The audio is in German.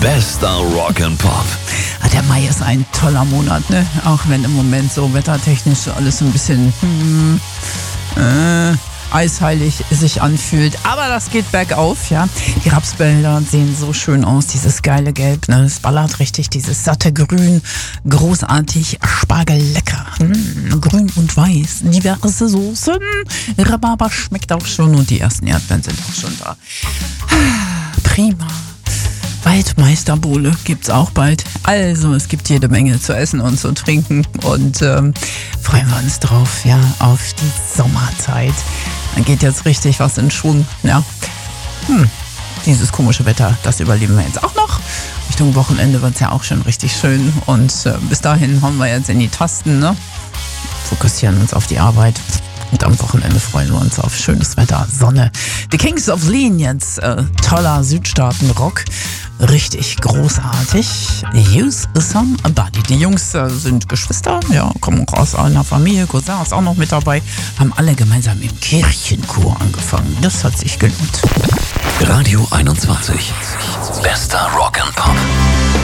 Bester Rock and Pop. Der Mai ist ein toller Monat, ne? Auch wenn im Moment so wettertechnisch alles so ein bisschen eisheilig sich anfühlt. Aber das geht bergauf, ja. Die Rapsbänder sehen so schön aus, dieses geile Gelb, ne? Es ballert richtig, dieses satte Grün, großartig, spargellecker. Grün und weiß, diverse Soßen. Rhabarber schmeckt auch schon und die ersten Erdbeeren sind auch schon da. Prima. Waldmeisterbowle gibt's auch bald. Also es gibt jede Menge zu essen und zu trinken und freuen wir uns drauf, ja, auf die Sommerzeit. Dann geht jetzt richtig was in Schwung, ja. Dieses komische Wetter, das überleben wir jetzt auch noch. Richtung Wochenende wird's ja auch schon richtig schön und bis dahin hauen wir jetzt in die Tasten, ne? Fokussieren uns auf die Arbeit. Und am Wochenende freuen wir uns auf schönes Wetter, Sonne. The Kings of Lean jetzt, toller Südstaaten-Rock, richtig großartig. Use Somebody. Die Jungs sind Geschwister, ja, kommen aus einer Familie, Cousin ist auch noch mit dabei, haben alle gemeinsam im Kirchenchor angefangen. Das hat sich gelohnt. Radio 21. Bester Rock and Pop.